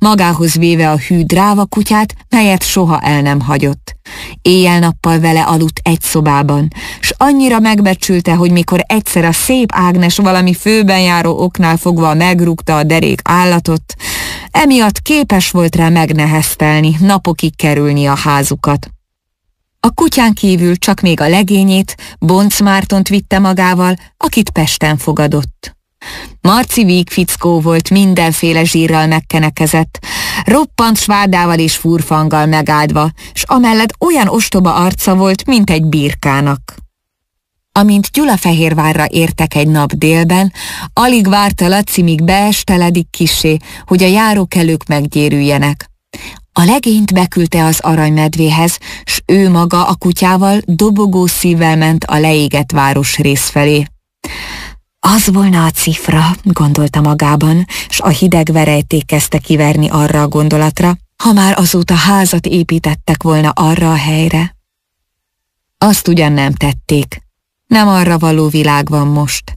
magához véve a hű dráva kutyát, melyet soha el nem hagyott. Éjjel-nappal vele aludt egy szobában, s annyira megbecsülte, hogy mikor egyszer a szép Ágnes valami főben járó oknál fogva megrúgta a derék állatot, emiatt képes volt rá megneheztelni, napokig kerülni a házukat. A kutyán kívül csak még a legényét, Bonc Mártont vitte magával, akit Pesten fogadott. Marci vígfickó volt, mindenféle zsírral megkenekezett, roppant svárdával és furfanggal megáldva, s amellett olyan ostoba arca volt, mint egy birkának. Amint Gyulafehérvárra értek egy nap délben, alig várta Laci, míg beesteledik kissé, hogy a járókelők meggyérüljenek. A legényt beküldte az aranymedvéhez, s ő maga a kutyával dobogó szívvel ment a leégett városrész felé. Az volna a cifra, gondolta magában, s a hideg verejték kezdte kiverni arra a gondolatra, ha már azóta házat építettek volna arra a helyre. Azt ugyan nem tették. Nem arra való világ van most.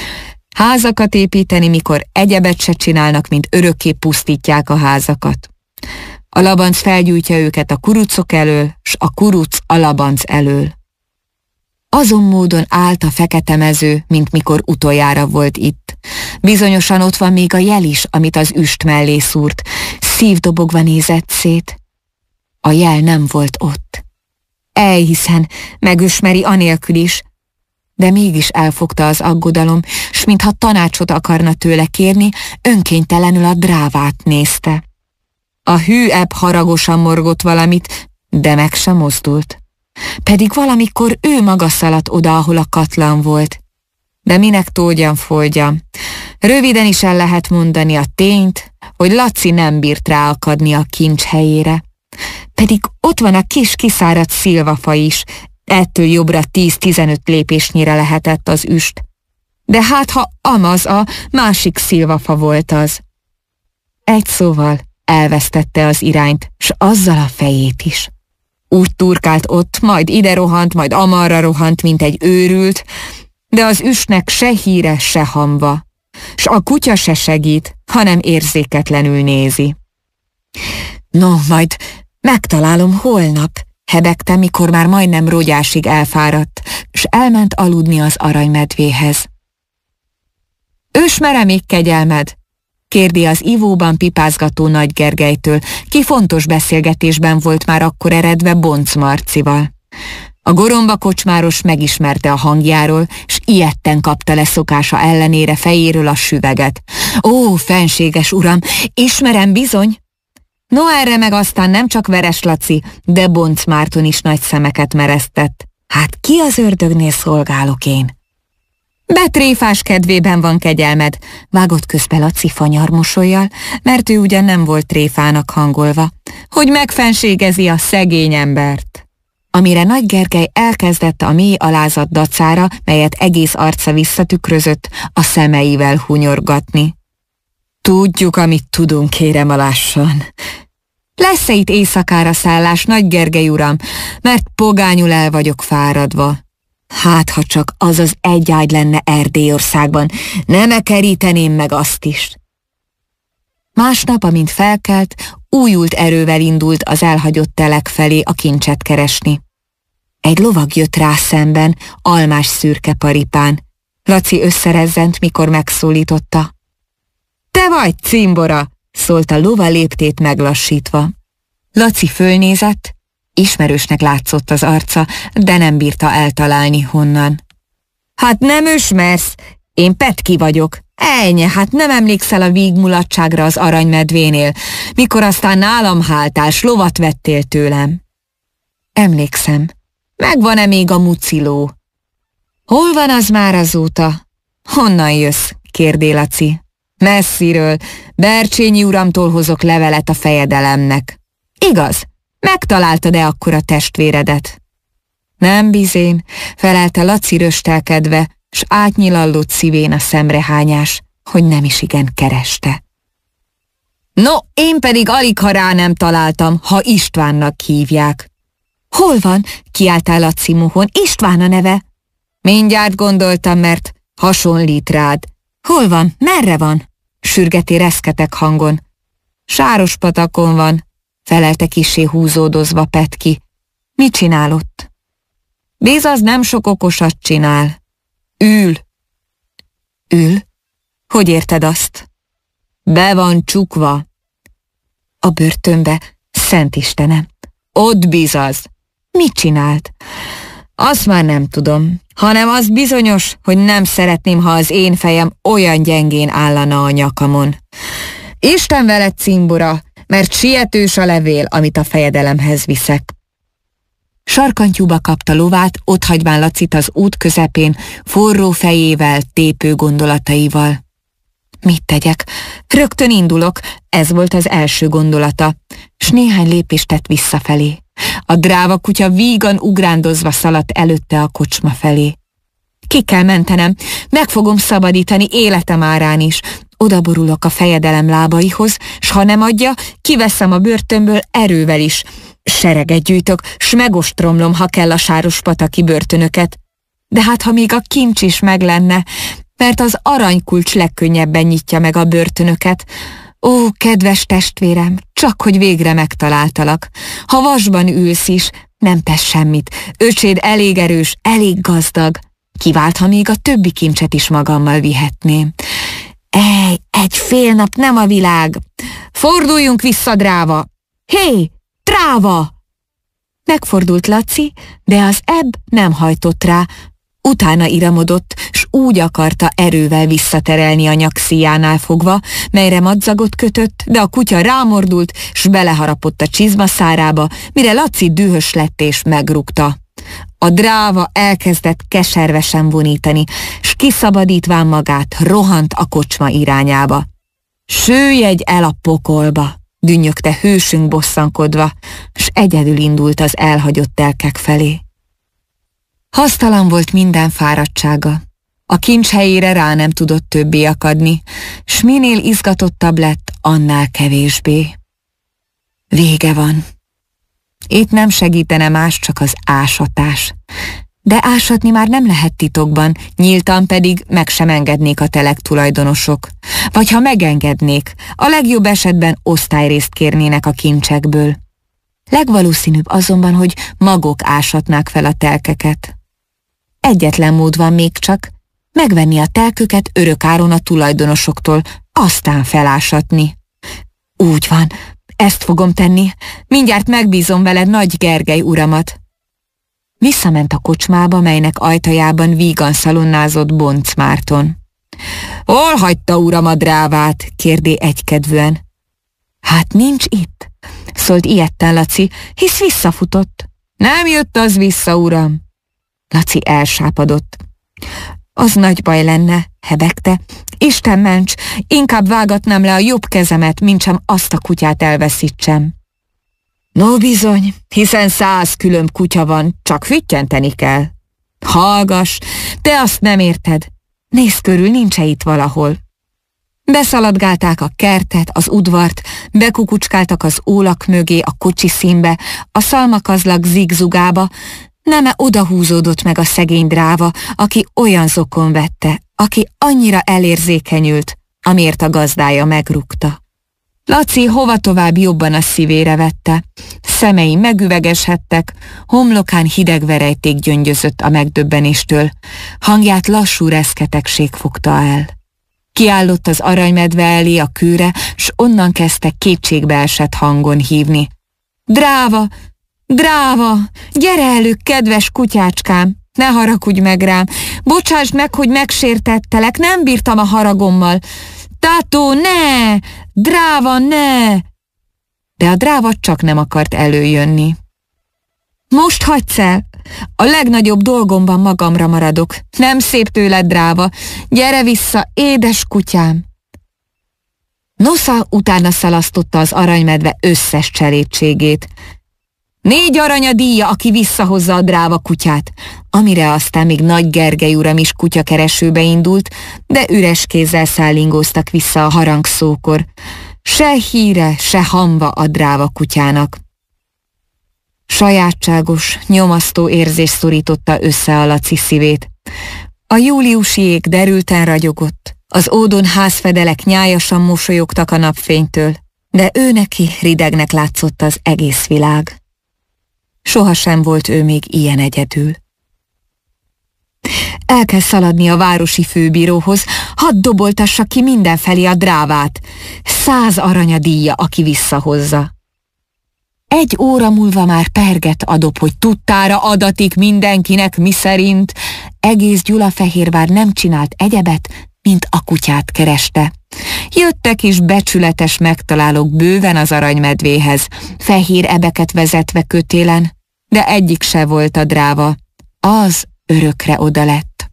Házakat építeni, mikor egyebet se csinálnak, mint örökké pusztítják a házakat. A labanc felgyújtja őket a kurucok elől, s a kuruc a labanc elől. Azon módon állt a fekete mező, mint mikor utoljára volt itt. Bizonyosan ott van még a jel is, amit az üst mellé szúrt. Szívdobogva nézett szét. A jel nem volt ott. Hiszen megösmeri anélkül is, de mégis elfogta az aggodalom, s mintha tanácsot akarna tőle kérni, önkénytelenül a drávát nézte. A hű ebb haragosan morgott valamit, de meg sem mozdult. Pedig valamikor ő maga szaladt oda, ahol a katlan volt. De minek tódjam, folytjam. Röviden is el lehet mondani a tényt, hogy Laci nem bírt ráakadni a kincs helyére. Pedig ott van a kis kiszáradt szilvafa is, ettől jobbra 10-15 lépésnyire lehetett az üst. De hát ha amaz a másik szilvafa volt az. Egy szóval elvesztette az irányt, s azzal a fejét is. Úgy turkált ott, majd ide rohant, majd amarra rohant, mint egy őrült, de az üstnek se híre, se hamva, s a kutya se segít, hanem érzéketlenül nézi. No, majd megtalálom holnap, hebegte, mikor már majdnem rogyásig elfáradt, s elment aludni az aranymedvéhez. Ősmer-e még kegyelmed? Kérdi az ivóban pipázgató Nagy Gergelytől, ki fontos beszélgetésben volt már akkor eredve Bonc Marcival. A goromba kocsmáros megismerte a hangjáról, s ijedten kapta le szokása ellenére fejéről a süveget. Ó, fenséges uram, ismerem bizony! No, erre meg aztán nem csak Veres Laci, de Bonc Márton is nagy szemeket meresztett. Hát ki az ördögnél szolgálok én? Betréfás kedvében van kegyelmed, vágott közbe Laci fanyar mosollyal, mert ő ugyan nem volt tréfának hangolva, hogy megfenségezi a szegény embert. Amire Nagy Gergely elkezdett a mély alázat dacára, melyet egész arca visszatükrözött, a szemeivel hunyorgatni. Tudjuk, amit tudunk, kérem alássan. Lesz-e itt éjszakára szállás, Nagy Gergely uram, mert pogányul el vagyok fáradva. Hát, ha csak az az egy ágy lenne Erdélyországban, nem keríteném meg azt is. Másnap, amint felkelt, újult erővel indult az elhagyott telek felé a kincset keresni. Egy lovag jött rá szemben, almás szürke paripán. Laci összerezzent, mikor megszólította. Te vagy, cimbora! Szólt a lova léptét meglassítva. Laci fölnézett, ismerősnek látszott az arca, de nem bírta eltalálni honnan. Hát nem ismersz, én Petki vagyok. Ennyi, hát nem emlékszel a vígmulatságra az aranymedvénél, mikor aztán nálam háltál, s lovat vettél tőlem. Emlékszem. Megvan-e még a muciló? Hol van az már azóta? Honnan jössz? Kérdé Laci. Messziről, Bercsényi uramtól hozok levelet a fejedelemnek. Igaz? Megtaláltad-e akkor a testvéredet? Nem bizén, felelte Laci röstelkedve, s átnyilallott szívén a szemrehányás, hogy nem is igen kereste. No, én pedig alig ha rá nem találtam, ha Istvánnak hívják. Hol van? Kiáltál Laci mohon. István a neve. Mindjárt gondoltam, mert hasonlít rád. Hol van? Merre van? Sürgeti reszketek hangon. Sárospatakon van, felelte kissé húzódozva Petki. Mit csinál ott? Biz az nem sok okosat csinál. Ül. Ül? Hogy érted azt? Be van csukva. A börtönbe, Szent Istenem. Ott bizaz. Mit csinált? Azt már nem tudom, hanem az bizonyos, hogy nem szeretném, ha az én fejem olyan gyengén állana a nyakamon. Isten veled, cimbora, mert sietős a levél, amit a fejedelemhez viszek. Sarkantyúba kapta lovát, otthagyván Lacit az út közepén, forró fejével, tépő gondolataival. Mit tegyek? Rögtön indulok, ez volt az első gondolata, s néhány lépést tett visszafelé. A dráva kutya vígan ugrándozva szaladt előtte a kocsma felé. Ki kell mentenem, meg fogom szabadítani életem árán is. Odaborulok a fejedelem lábaihoz, s ha nem adja, kiveszem a börtönből erővel is. Sereget gyűjtök, s megostromlom, ha kell a sárospataki börtönöket. De hát, ha még a kincs is meg lenne, mert az aranykulcs legkönnyebben nyitja meg a börtönöket. Ó, kedves testvérem, csak hogy végre megtaláltalak. Ha vasban ülsz is, nem tesz semmit. Öcséd elég erős, elég gazdag. Kivált, ha még a többi kincset is magammal vihetném. Ej, egy fél nap nem a világ. Forduljunk vissza, dráva! Hé, dráva! Megfordult Laci, de az ebb nem hajtott rá. Utána iramodott, s úgy akarta erővel visszaterelni a nyakszíjánál fogva, melyre madzagot kötött, de a kutya rámordult, s beleharapott a csizmaszárába, mire Laci dühös lett és megrúgta. A dráva elkezdett keservesen vonítani, s kiszabadítván magát rohant a kocsma irányába. Süllyedj el a pokolba, dünnyögte hősünk bosszankodva, s egyedül indult az elhagyott telkek felé. Hasztalan volt minden fáradtsága. A kincs helyére rá nem tudott többé akadni, s minél izgatottabb lett, annál kevésbé. Vége van. Itt nem segítene más, csak az ásatás. De ásatni már nem lehet titokban, nyíltan pedig meg sem engednék a telek tulajdonosok. Vagy ha megengednék, a legjobb esetben osztályrészt kérnének a kincsekből. Legvalószínűbb azonban, hogy magok ásatnák fel a telkeket. Egyetlen mód van még csak, megvenni a telköket örökáron a tulajdonosoktól, aztán felásatni. Úgy van, ezt fogom tenni, mindjárt megbízom veled Nagy Gergely uramat. Visszament a kocsmába, melynek ajtajában vígan szalonnázott Bonc Márton. Hol hagyta uram a drávát? Kérdé egykedvűen. Hát nincs itt, szólt ijedten Laci, hisz visszafutott. Nem jött az vissza, uram. Laci elsápadott. Az nagy baj lenne, hebegte. Isten ments, inkább vágatnám le a jobb kezemet, mintsem azt a kutyát elveszítsem. No bizony, hiszen 100 különb kutya van, csak füttyenteni kell. Hallgass, te azt nem érted. Nézd körül, nincs-e itt valahol. Beszaladgálták a kertet, az udvart, bekukucskáltak az ólak mögé, a kocsi színbe, a szalmakazlag zigzugába, neme odahúzódott meg a szegény dráva, aki olyan zokon vette, aki annyira elérzékenyült, amiért a gazdája megrúgta. Laci hova tovább jobban a szívére vette, szemei megüvegeshettek, homlokán hideg verejték gyöngyözött a megdöbbenéstől, hangját lassú reszketegség fogta el. Kiállott az aranymedve elé a kőre, s onnan kezdte kétségbeesett hangon hívni. Dráva! Dráva! Gyere elő, kedves kutyácskám! Ne haragudj meg rám! Bocsásd meg, hogy megsértettelek, nem bírtam a haragommal! Tátó, ne! Dráva, ne! De a dráva csak nem akart előjönni. Most hagysz el! A legnagyobb dolgomban magamra maradok. Nem szép tőled, dráva. Gyere vissza, édes kutyám! Nosza utána szalasztotta az aranymedve összes cselédségét. 4 arany a díja, aki visszahozza a dráva kutyát, amire aztán még Nagy Gergely uram is kutyakeresőbe indult, de üres kézzel szállingóztak vissza a harangszókor. Se híre, se hamva a dráva kutyának. Sajátságos, nyomasztó érzés szorította össze a Laci szívét. A júliusi ég derülten ragyogott, az ódon házfedelek nyájasan mosolyogtak a napfénytől. de ő neki ridegnek látszott az egész világ. Sohasem volt ő még ilyen egyedül. El kell szaladni a városi főbíróhoz, hadd doboltassa ki mindenfelé a drávát. 100 arany a díja, aki visszahozza. 1 óra múlva már perget a dob, hogy tudtára adatik mindenkinek, miszerint egész Gyulafehérvár nem csinált egyebet, mint a kutyát kereste. Jöttek is becsületes megtalálók bőven az aranymedvéhez, fehér ebeket vezetve kötélen, de egyik se volt a dráva, az örökre oda lett.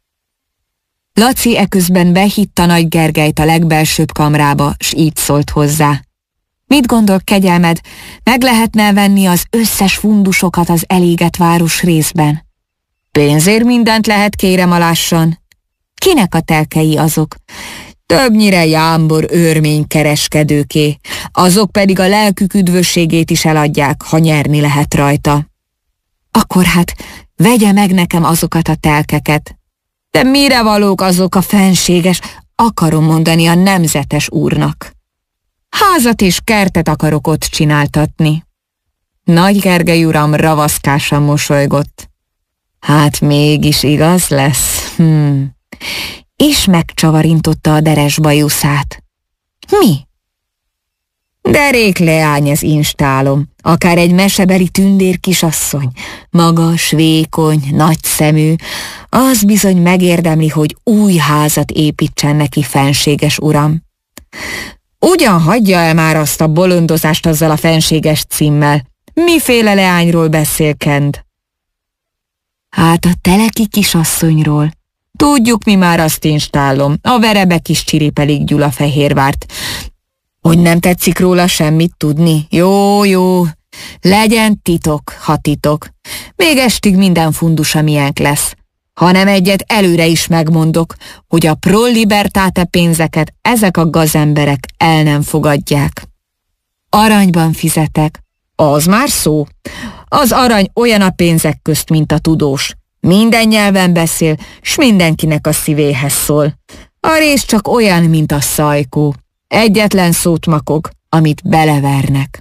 Laci eközben behitta Nagy Gergelyt a legbelsőbb kamrába, s így szólt hozzá. Mit gondol, kegyelmed, meg lehetne venni az összes fundusokat az elégett város részben? Pénzért mindent lehet, kérem alásson. Kinek a telkei azok? Többnyire jámbor örménykereskedőké, azok pedig a lelkük üdvösségét is eladják, ha nyerni lehet rajta. Akkor hát vegye meg nekem azokat a telkeket. De mire valók azok a fenséges, akarom mondani a nemzetes úrnak? Házat és kertet akarok ott csináltatni. Nagy Gergely uram ravaszkásan mosolygott. Hát mégis igaz lesz. És megcsavarintotta a deres bajuszát. Mi? Derék leány ez instálom, akár egy mesebeli tündér kisasszony, magas, vékony, nagyszemű, az bizony megérdemli, hogy új házat építsen neki, fenséges uram. Ugyan hagyja el már azt a bolondozást azzal a fenséges címmel. Miféle leányról beszélkend? Hát a teleki kisasszonyról. Tudjuk mi már azt instálom, a verebek is csiripelik Gyulafehérvárt. Hogy nem tetszik róla semmit tudni? Jó, legyen titok, ha titok. Még estig minden fundusa miénk lesz. Hanem egyet előre is megmondok, hogy a pro libertate pénzeket ezek a gazemberek el nem fogadják. Aranyban fizetek. Az már szó. Az arany olyan a pénzek közt, mint a tudós. Minden nyelven beszél, s mindenkinek a szívéhez szól. A rész csak olyan, mint a szajkó. Egyetlen szót makog, amit belevernek.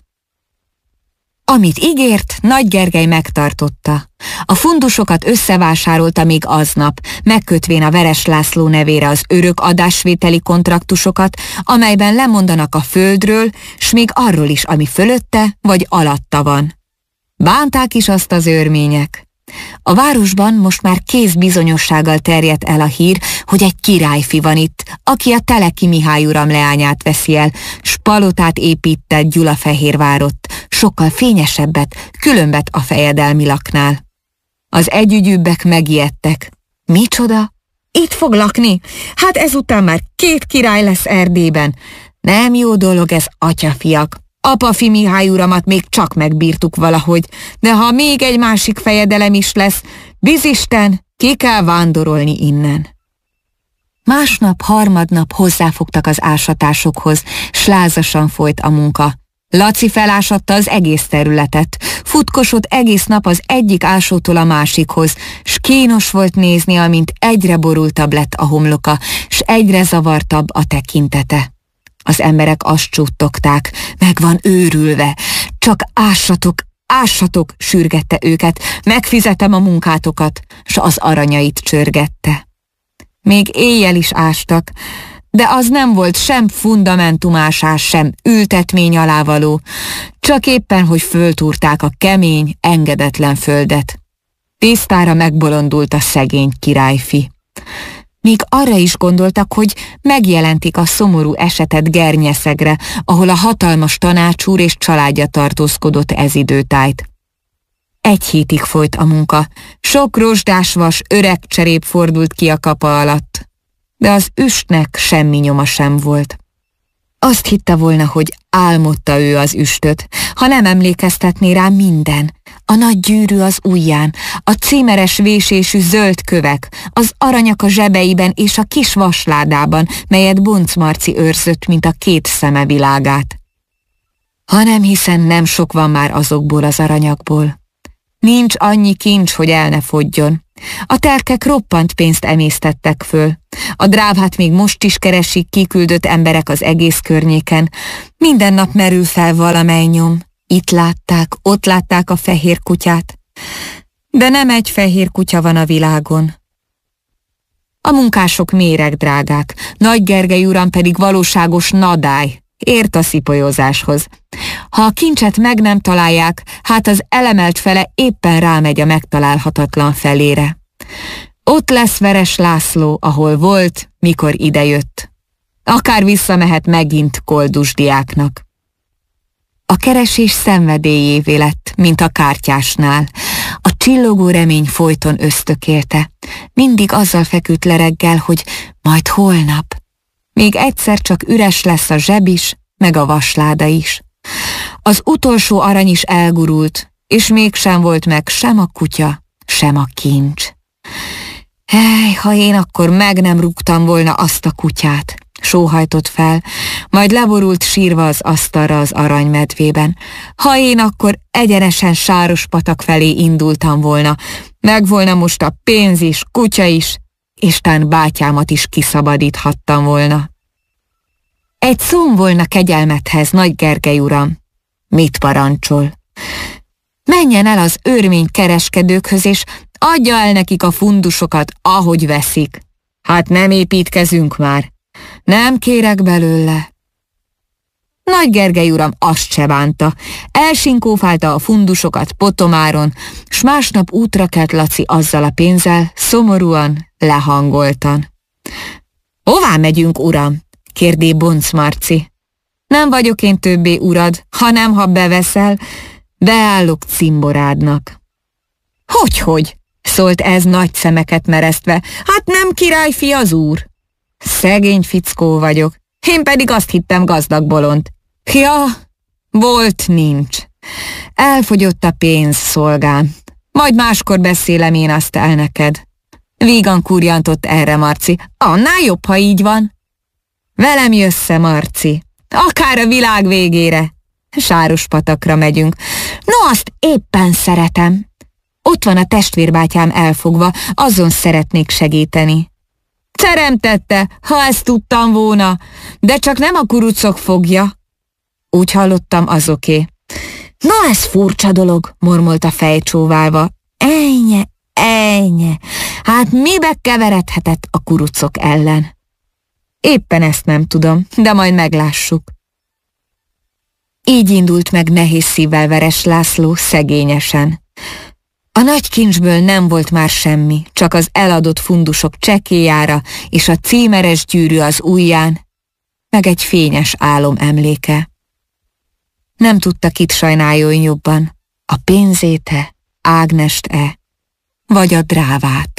Amit ígért, Nagy Gergely megtartotta. A fundusokat összevásárolta még aznap, megkötvén a Veres László nevére az örök adásvételi kontraktusokat, amelyben lemondanak a földről, s még arról is, ami fölötte vagy alatta van. Bánták is azt az örmények. A városban most már kézbizonyossággal terjedt el a hír, hogy egy királyfi van itt, aki a Teleki Mihály uram leányát veszi el, s palotát épített Gyulafehérvárot, sokkal fényesebbet, különbet a fejedelmi laknál. Az együgyűbbek megijedtek. Micsoda? Itt fog lakni? Hát ezután már 2 király lesz Erdélyben. Nem jó dolog ez, atyafiak. Apafi Mihály uramat még csak megbírtuk valahogy, de ha még egy másik fejedelem is lesz, bizisten, ki kell vándorolni innen. Másnap, harmadnap hozzáfogtak az ásatásokhoz, s lázasan folyt a munka. Laci felásatta az egész területet, futkosott egész nap az egyik ásótól a másikhoz, s kínos volt nézni, amint egyre borultabb lett a homloka, s egyre zavartabb a tekintete. Az emberek azt csuttogták, meg van őrülve, csak ássatok, sürgette őket, megfizetem a munkátokat, s az aranyait csörgette. Még éjjel is ástak, de az nem volt sem fundamentumásás, sem ültetmény alávaló, csak éppen, hogy föltúrták a kemény, engedetlen földet. Tisztára megbolondult a szegény királyfi. Még arra is gondoltak, hogy megjelentik a szomorú esetet Gernyeszegre, ahol a hatalmas tanácsúr és családja tartózkodott ez időtájt. 1 hétig folyt a munka, sok rozsdásvas, öreg cserép fordult ki a kapa alatt, de az üstnek semmi nyoma sem volt. Azt hitte volna, hogy álmodta ő az üstöt, ha nem emlékeztetné rá minden. A nagy gyűrű az ujján, a címeres vésésű zöld kövek, az aranyak a zsebeiben és a kis vasládában, melyet Bonc Marci őrzött, mint a 2 szeme világát. Hanem hiszen nem sok van már azokból az aranyakból. Nincs annyi kincs, hogy el ne fogyjon. A telkek roppant pénzt emésztettek föl. A drávát még most is keresik kiküldött emberek az egész környéken. Minden nap merül fel valamely nyom. Itt látták, ott látták a fehér kutyát. De nem egy fehér kutya van a világon. A munkások méregdrágák, Nagy Gergely uram pedig valóságos nadály, ért a szipolyozáshoz. Ha a kincset meg nem találják, hát az elemelt fele éppen rámegy a megtalálhatatlan felére. Ott lesz Veres László, ahol volt, mikor idejött. Akár visszamehet megint koldus diáknak. A keresés szenvedélyévé lett, mint a kártyásnál. A csillogó remény folyton ösztökélte. Mindig azzal feküdt le reggel, hogy majd holnap. Még egyszer csak üres lesz a zseb is, meg a vasláda is. Az utolsó arany is elgurult, és mégsem volt meg sem a kutya, sem a kincs. Ha én akkor meg nem rúgtam volna azt a kutyát, sóhajtott fel, majd leborult sírva az asztalra az aranymedvében. Ha én akkor egyenesen Sárospatak felé indultam volna, meg volna most a pénz is, kutya is, és tán bátyámat is kiszabadíthattam volna. Egy szóm volna kegyelmethez, Nagy Gergely uram. Mit parancsol? Menjen el az örmény kereskedőkhöz, és adja el nekik a fundusokat, ahogy veszik. Hát nem építkezünk már. Nem kérek belőle. Nagy Gergely uram azt se bánta. Elsinkófálta a fundusokat Potomáron, s másnap útra kelt Laci azzal a pénzzel, szomorúan, lehangoltan. Hová megyünk, uram? Kérdé Bonc Marci. Nem vagyok én többé urad, hanem ha beveszel, beállok cimborádnak. Hogy? Szólt ez nagy szemeket meresztve. Hát nem királyfi az úr. Szegény fickó vagyok, én pedig azt hittem gazdag bolond. Ja, volt nincs. Elfogyott a pénz, szolgám. Majd máskor beszélem én azt el neked. Vígan kurjantott erre Marci. Annál jobb, ha így van. Velem jössze, Marci. Akár a világ végére. Sárospatakra megyünk. No, azt éppen szeretem. Ott van a testvérbátyám elfogva, azon szeretnék segíteni. Teremtette, ha ezt tudtam volna, de csak nem a kurucok fogja. Úgy hallottam, azoké. Na, ez furcsa dolog, mormolta fejcsóválva. Ennyi. Hát mibe keveredhetett a kurucok ellen? Éppen ezt nem tudom, de majd meglássuk. Így indult meg nehéz szívvel Veres László szegényesen. A nagy kincsből nem volt már semmi, csak az eladott fundusok csekélyára és a címeres gyűrű az ujján, meg egy fényes álom emléke. Nem tudta, kit sajnáljon jobban, a pénzét-e, Ágnest-e, vagy a drávát.